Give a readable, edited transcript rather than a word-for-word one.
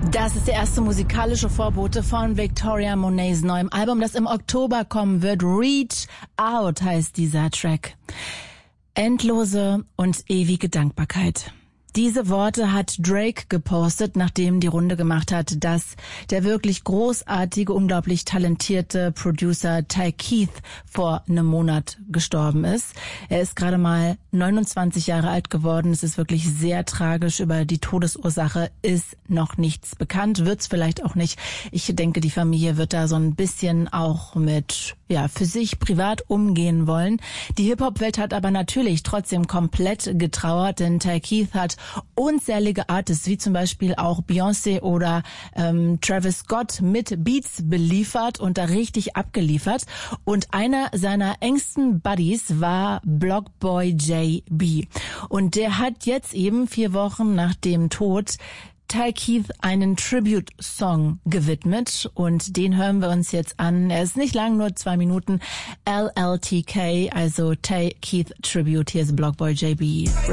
Das ist der erste musikalische Vorbote von Victoria Monets neuem Album, das im Oktober kommen wird. Reach Out heißt dieser Track. Endlose und ewige Dankbarkeit. Diese Worte hat Drake gepostet, nachdem die Runde gemacht hat, dass der wirklich großartige, unglaublich talentierte Producer Ty Keith vor einem Monat gestorben ist. Er ist gerade mal 29 Jahre alt geworden. Es ist wirklich sehr tragisch. Über die Todesursache ist noch nichts bekannt, wird's vielleicht auch nicht. Ich denke, die Familie wird da so ein bisschen auch mit, für sich privat umgehen wollen. Die Hip-Hop-Welt hat aber natürlich trotzdem komplett getrauert, denn Ty Keith hat unzählige Artists, wie zum Beispiel auch Beyoncé oder Travis Scott mit Beats beliefert und da richtig abgeliefert. Und einer seiner engsten Buddies war Blockboy JB. Und der hat jetzt eben 4 Wochen nach dem Tod Ty Keith einen Tribute-Song gewidmet und den hören wir uns jetzt an. Er ist nicht lang, nur 2 Minuten. LLTK, also Ty Keith Tribute. Hier ist Blockboy JB.